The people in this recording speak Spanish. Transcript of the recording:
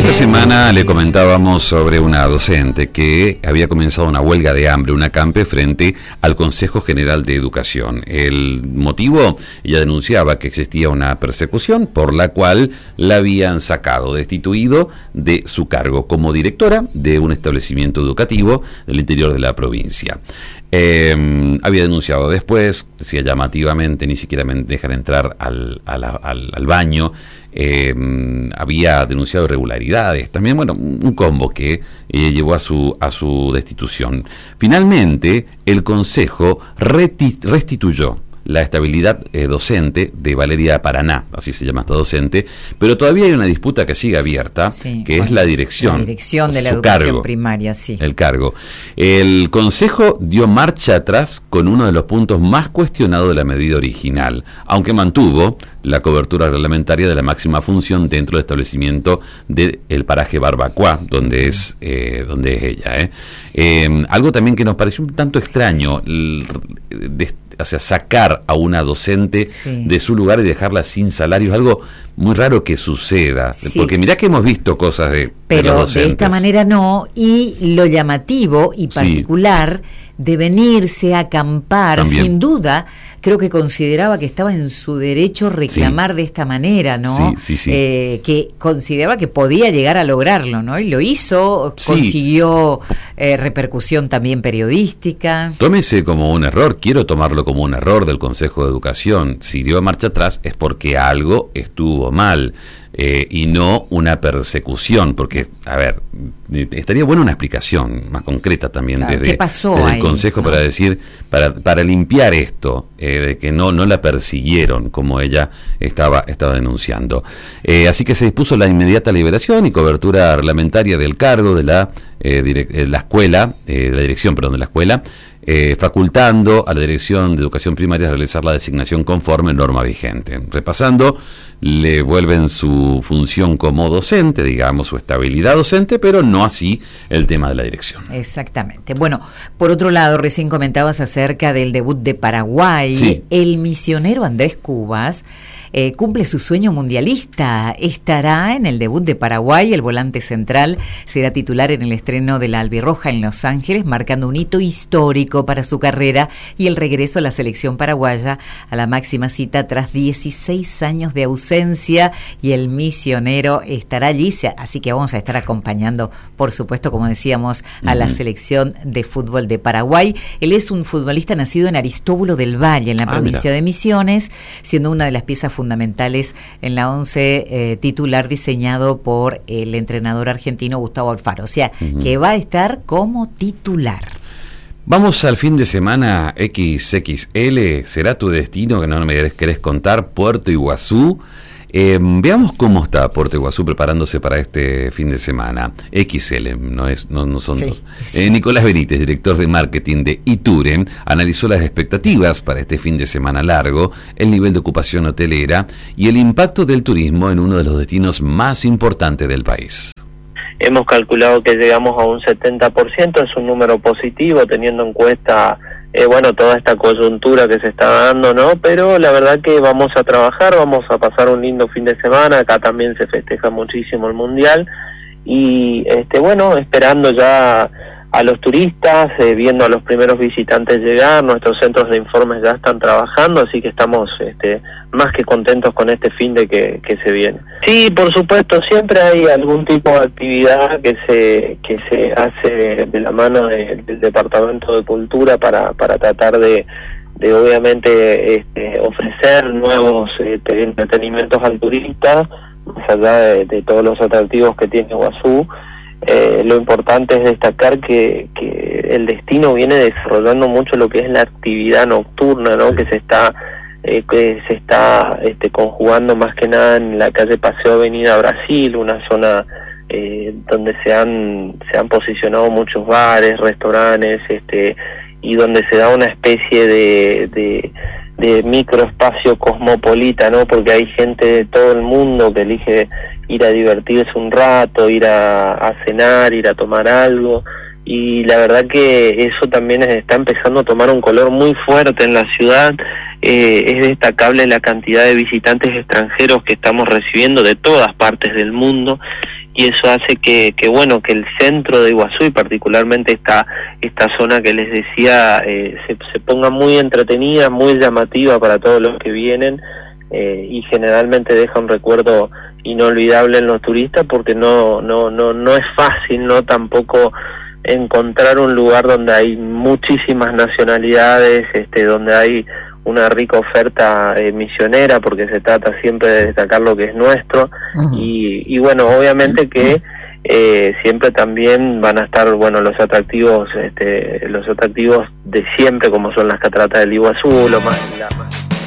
Esta semana le comentábamos sobre una docente que había comenzado una huelga de hambre, un acampe frente al Consejo General de Educación. El motivo, ella denunciaba que existía una persecución por la cual la habían sacado, destituido de su cargo como directora de un establecimiento educativo del interior de la provincia. Había denunciado después, decía llamativamente, ni siquiera me dejan entrar al baño. Había denunciado irregularidades, también, bueno, un combo que llevó a su destitución. Finalmente, el Consejo restituyó la estabilidad docente de Valeria Paraná, así se llama esta docente, pero todavía hay una disputa que sigue abierta, sí, que es la dirección. La dirección de la educación primaria, sí. El cargo. El Consejo dio marcha atrás con uno de los puntos más cuestionados de la medida original, aunque mantuvo la cobertura reglamentaria de la máxima función dentro del establecimiento del paraje Barbacoa, donde es ella. Algo también que nos pareció un tanto extraño, o sea, sacar a una docente de su lugar y dejarla sin salario, es algo muy raro que suceda, porque mirá que hemos visto cosas de los docentes. Pero de esta manera no, y lo llamativo y particular de venirse a acampar, también. Sin duda, creo que consideraba que estaba en su derecho reclamar de esta manera, ¿no? Que consideraba que podía llegar a lograrlo, ¿no? Y lo hizo, consiguió repercusión también periodística. Tómese como un error, quiero tomarlo como un error del Consejo de Educación. Si dio marcha atrás es porque algo estuvo mal. Y no una persecución, porque, a ver, estaría buena una explicación más concreta también desde el Consejo, ¿no? Para decir, para limpiar esto, de que no la persiguieron como ella estaba denunciando. Así que se dispuso la inmediata liberación y cobertura reglamentaria del cargo de la escuela, de la dirección de la escuela, facultando a la Dirección de Educación Primaria a realizar la designación conforme norma vigente. Repasando, le vuelven su función como docente, digamos, su estabilidad docente, pero no así el tema de la dirección. Exactamente. Bueno, por otro lado, recién comentabas acerca del debut de Paraguay. Sí. El misionero Andrés Cubas cumple su sueño mundialista. Estará en el debut de Paraguay. El volante central será titular en el estreno de la Albirroja en Los Ángeles, marcando un hito histórico para su carrera y el regreso a la selección paraguaya a la máxima cita tras 16 años de ausencia, y el misionero estará allí, así que vamos a estar acompañando, por supuesto, como decíamos, a la selección de fútbol de Paraguay. Él es un futbolista nacido en Aristóbulo del Valle, en la provincia de Misiones, siendo una de las piezas fundamentales en la 11 titular diseñado por el entrenador argentino Gustavo Alfaro, o sea, que va a estar como titular. Vamos al fin de semana XXL, ¿será tu destino? Que no me querés contar, Puerto Iguazú. Veamos cómo está Puerto Iguazú preparándose para este fin de semana. XL, no son dos. Nicolás Benítez, director de marketing de Iture, analizó las expectativas para este fin de semana largo, el nivel de ocupación hotelera y el impacto del turismo en uno de los destinos más importantes del país. Hemos calculado que llegamos a un 70%, es un número positivo teniendo en cuenta toda esta coyuntura que se está dando, ¿no? Pero la verdad que vamos a trabajar, vamos a pasar un lindo fin de semana. Acá también se festeja muchísimo el Mundial y esperando ya a los turistas, viendo a los primeros visitantes llegar. Nuestros centros de informes ya están trabajando, así que estamos más que contentos con este fin de que se viene. Sí, por supuesto, siempre hay algún tipo de actividad que se hace de la mano del Departamento de Cultura para tratar de obviamente ofrecer nuevos entretenimientos al turista, más allá de todos los atractivos que tiene Iguazú. Lo importante es destacar que el destino viene desarrollando mucho lo que es la actividad nocturna, ¿no? Que se está conjugando más que nada en la calle Paseo Avenida Brasil, una zona donde se han posicionado muchos bares, restaurantes, y donde se da una especie de microespacio cosmopolita, ¿no? Porque hay gente de todo el mundo que elige ir a divertirse un rato, ir a cenar, ir a tomar algo, y la verdad que eso también está empezando a tomar un color muy fuerte en la ciudad. Es destacable la cantidad de visitantes extranjeros que estamos recibiendo de todas partes del mundo, y eso hace que bueno, que el centro de Iguazú y particularmente esta zona que les decía se ponga muy entretenida, muy llamativa para todos los que vienen, y generalmente deja un recuerdo inolvidable en los turistas, porque no es fácil, no tampoco encontrar un lugar donde hay muchísimas nacionalidades, donde hay una rica oferta misionera, porque se trata siempre de destacar lo que es nuestro. Y bueno, obviamente que siempre también van a estar, bueno, los atractivos de siempre, como son las cataratas del Iguazú, lo más